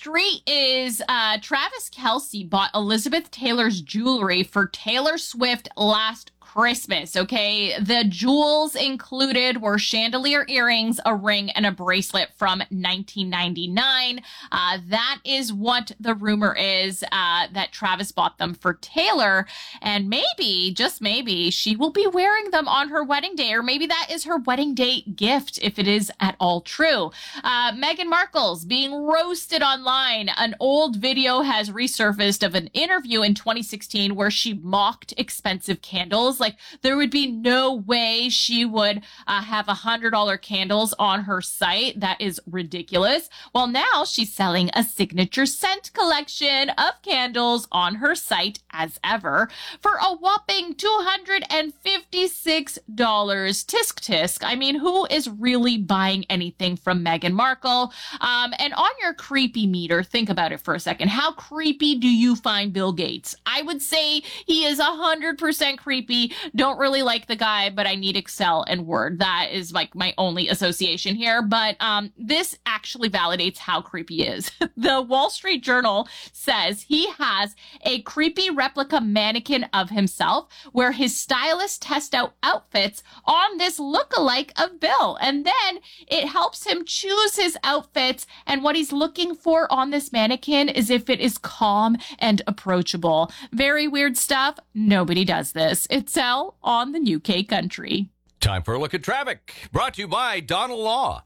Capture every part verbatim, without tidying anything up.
Street is uh, Travis Kelce bought Elizabeth Taylor's jewelry for Taylor Swift last Christmas, okay? The jewels included were chandelier earrings, a ring, and a bracelet from nineteen ninety-nine. Uh, that is what the rumor is, uh, that Travis bought them for Taylor. And maybe, just maybe, she will be wearing them on her wedding day, or maybe that is her wedding day gift, if it is at all true. Uh, Meghan Markle's being roasted online. An old video has resurfaced of an interview in twenty sixteen where she mocked expensive candles. Like, there would be no way she would uh, have one hundred dollars candles on her site. That is ridiculous. Well, now she's selling a signature scent collection of candles on her site as ever for a whopping two hundred fifty-six dollars. Tisk tisk. I mean, who is really buying anything from Meghan Markle? Um, and on your creepy meter, think about it for a second. How creepy do you find Bill Gates? I would say he is one hundred percent creepy. Don't really like the guy, but I need Excel and Word. That is like my only association here. But um, this actually validates how creepy he is. The Wall Street Journal says he has a creepy replica mannequin of himself where his stylists test out outfits on this lookalike of Bill. And then it helps him choose his outfits. And what he's looking for on this mannequin is if it is calm and approachable. Very weird stuff. Nobody does this. It's Sell on the U K Country. Time for a look at traffic. Brought to you by Donald Law.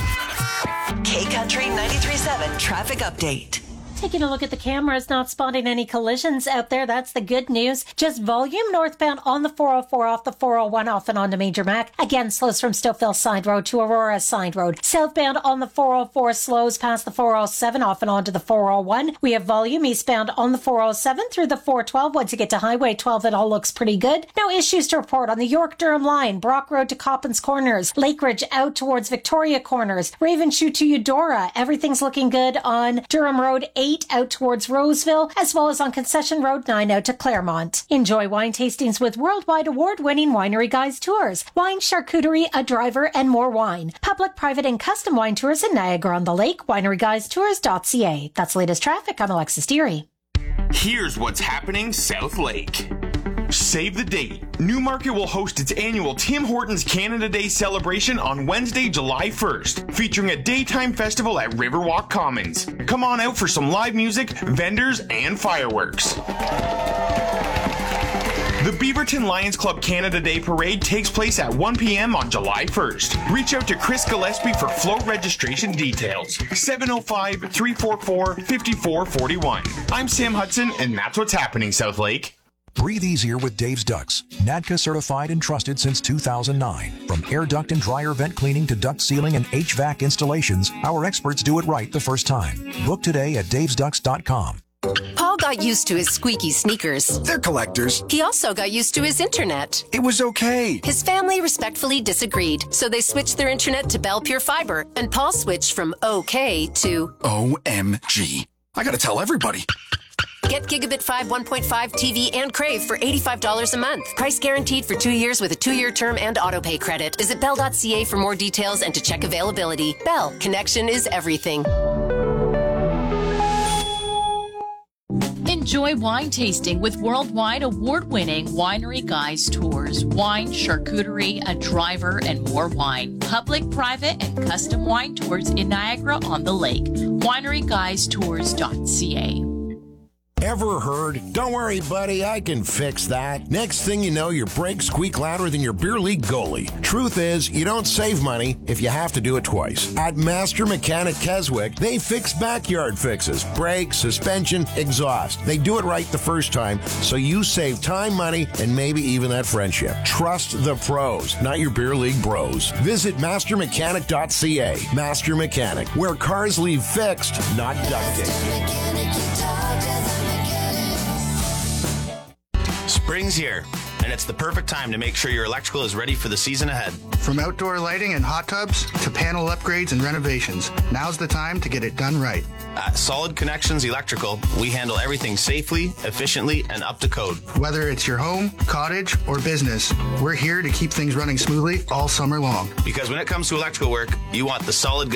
K Country ninety-three point seven traffic update. Taking a look at the cameras, not spotting any collisions out there. That's the good news. Just volume northbound on the four oh four off the four oh one off and onto Major Mac. Again, slows from Stouffville Side Road to Aurora Side Road. Southbound on the four oh four slows past the four oh seven off and onto the four oh one. We have volume eastbound on the four oh seven through the four twelve. Once you get to Highway twelve, it all looks pretty good. No issues to report on the York-Durham line. Brock Road to Coppins Corners. Lakeridge out towards Victoria Corners. Ravenshoe to Eudora. Everything's looking good on Durham Road eight out towards Roseville, as well as on Concession Road nine out to Claremont. Enjoy wine tastings with worldwide award-winning Winery Guys Tours. Wine, charcuterie, a driver, and more wine. Public, private, and custom wine tours in Niagara-on-the-Lake. winery guys tours dot c a. That's the latest traffic. I'm Alexis Deary. Here's what's happening South Lake. Save the date. Newmarket will host its annual Tim Hortons Canada Day celebration on Wednesday, July first, featuring a daytime festival at Riverwalk Commons. Come on out for some live music, vendors, and fireworks. The Beaverton Lions Club Canada Day Parade takes place at one p.m. on July first. Reach out to Chris Gillespie for float registration details. seven oh five, three four four, five four four one. I'm Sam Hudson, and that's what's happening, South Lake. Breathe easier with Dave's Ducts. N A D C A certified and trusted since two thousand nine. From air duct and dryer vent cleaning to duct sealing and H V A C installations, our experts do it right the first time. Book today at daves ducts dot com. Paul got used to his squeaky sneakers. They're collectors. He also got used to his internet. It was okay. His family respectfully disagreed, so they switched their internet to Bell Pure Fiber, and Paul switched from okay to O M G. I gotta tell everybody. Get Gigabit five one point five T V and Crave for eighty-five dollars a month. Price guaranteed for two years with a two-year term and autopay credit. Visit bell dot c a for more details and to check availability. Bell, connection is everything. Enjoy wine tasting with worldwide award-winning Winery Guys Tours. Wine, charcuterie, a driver, and more wine. Public, private, and custom wine tours in Niagara-on-the-Lake. winery guys tours dot c a. Ever heard? Don't worry, buddy, I can fix that. Next thing you know, your brakes squeak louder than your beer league goalie. Truth is, you don't save money if you have to do it twice. At Master Mechanic Keswick, they fix backyard fixes, brakes, suspension, exhaust. They do it right the first time, so you save time, money, and maybe even that friendship. Trust the pros, not your beer league bros. Visit master mechanic dot c a. Master Mechanic, where cars leave fixed, not ducting. Spring's here, and it's the perfect time to make sure your electrical is ready for the season ahead. From outdoor lighting and hot tubs to panel upgrades and renovations, now's the time to get it done right. At Solid Connections Electrical, we handle everything safely, efficiently, and up to code. Whether it's your home, cottage, or business, we're here to keep things running smoothly all summer long. Because when it comes to electrical work, you want the solid